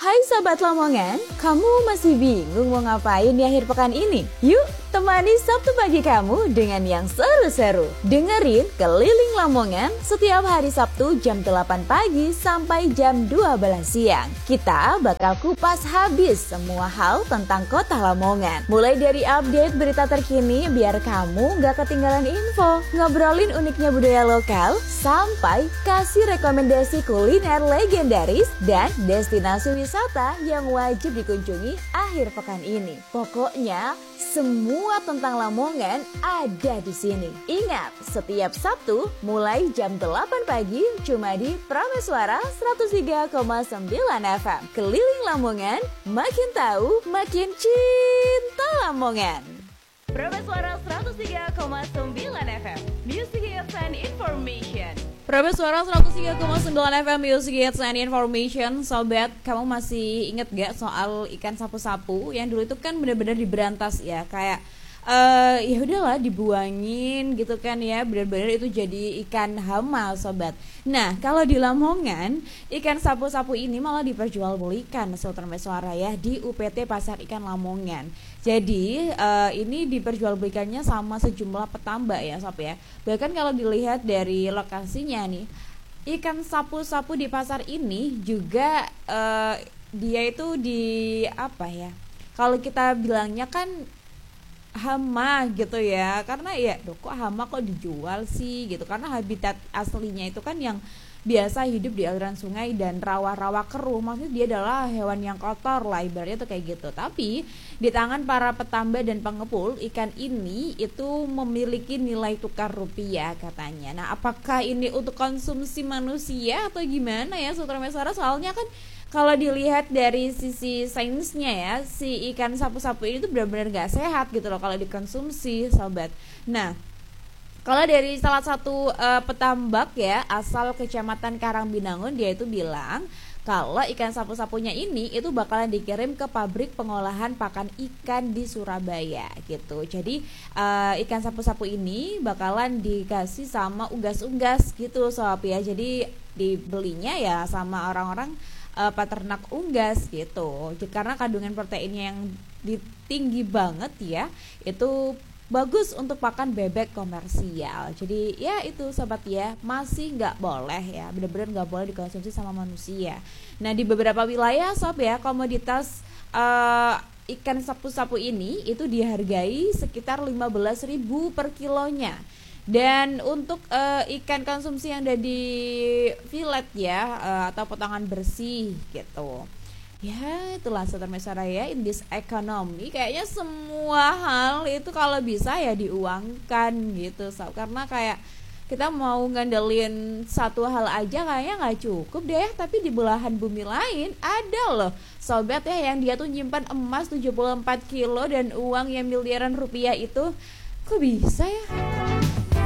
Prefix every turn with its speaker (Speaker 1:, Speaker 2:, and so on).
Speaker 1: Hai Sobat Lamongan, kamu masih bingung mau ngapain di akhir pekan ini? Yuk, temani Sabtu pagi kamu dengan yang seru-seru. Dengerin Keliling Lamongan setiap hari Sabtu jam 8 pagi sampai jam 12 siang. Kita bakal kupas habis semua hal tentang kota Lamongan. Mulai dari update berita terkini biar kamu gak ketinggalan info, ngobrolin uniknya budaya lokal, sampai kasih rekomendasi kuliner legendaris dan destinasi wisata yang wajib dikunjungi akhir pekan ini. Pokoknya semua tentang Lamongan ada di sini. Ingat, setiap Sabtu mulai jam 8 pagi cuma di Prameswara 103,9 FM. Keliling Lamongan, makin tahu, makin cinta Lamongan. Prameswara 103,9 FM, Music Hits and Information. Prameswara 103,9 FM Music Hits and Information. Sobat, kamu masih inget gak soal ikan sapu-sapu yang dulu itu kan benar-benar diberantas ya, kayak ya udahlah dibuangin gitu kan ya, benar-benar itu jadi ikan hama sobat. Nah, kalau di Lamongan ikan sapu-sapu ini malah diperjualbelikan Sobat Prameswara ya di UPT Pasar Ikan Lamongan. Jadi ini diperjualbelikannya sama sejumlah petambak ya sob ya. Bahkan kalau dilihat dari lokasinya nih, ikan sapu-sapu di pasar ini juga dia itu di apa ya, kalau kita bilangnya kan hama gitu ya, karena ya kok hama kok dijual sih gitu, karena habitat aslinya itu kan yang biasa hidup di aliran sungai dan rawa-rawa keruh. Maksudnya dia adalah hewan yang kotor lah ibaratnya tuh kayak gitu. Tapi di tangan para petambak dan pengepul, ikan ini itu memiliki nilai tukar rupiah katanya. Nah, apakah ini untuk konsumsi manusia atau gimana ya Sobat Prameswara? Soalnya kan kalau dilihat dari sisi sainsnya ya, si ikan sapu-sapu ini tuh benar-benar gak sehat gitu loh kalau dikonsumsi sobat. Nah, kalau dari salah satu petambak ya asal Kecamatan Karangbinangun, dia itu bilang kalau ikan sapu-sapunya ini itu bakalan dikirim ke pabrik pengolahan pakan ikan di Surabaya gitu. Jadi ikan sapu-sapu ini bakalan dikasih sama unggas-unggas gitu sob ya. Jadi dibelinya ya sama orang-orang peternak unggas gitu. Karena kandungan proteinnya yang tinggi banget ya, itu bagus untuk pakan bebek komersial. Jadi ya itu sobat ya, masih nggak boleh ya, benar-benar nggak boleh dikonsumsi sama manusia. Nah, di beberapa wilayah sob ya, komoditas ikan sapu-sapu ini itu dihargai sekitar 15.000 per kilonya. Dan untuk ikan konsumsi yang ada di filet ya, atau potongan bersih gitu. Ya itulah Sobat Prameswara ya, in this economy kayaknya semua hal itu kalau bisa ya diuangkan gitu sob. Karena kayak kita mau ngandelin satu hal aja kayaknya gak cukup deh. Tapi di belahan bumi lain ada loh sobat ya, yang dia tuh nyimpan emas 74 kilo dan uang yang miliaran rupiah itu. Kok bisa ya?